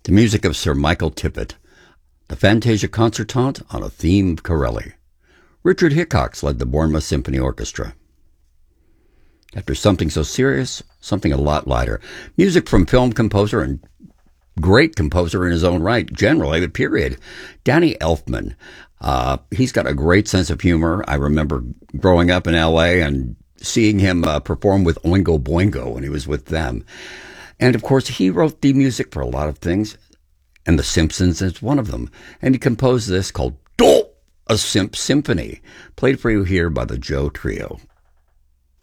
The music of Sir Michael Tippett, the Fantasia Concertante on a theme of Corelli. Richard Hickox led the Bournemouth Symphony Orchestra. After something so serious, something a lot lighter. Music from film composer and great composer in his own right, generally, period. Danny Elfman. He's got a great sense of humor. I remember growing up in L.A. and seeing him perform with Oingo Boingo when he was with them. And, of course, he wrote the music for a lot of things, and The Simpsons is one of them. And he composed this called A Simp Symphony, played for you here by the Joe Trio.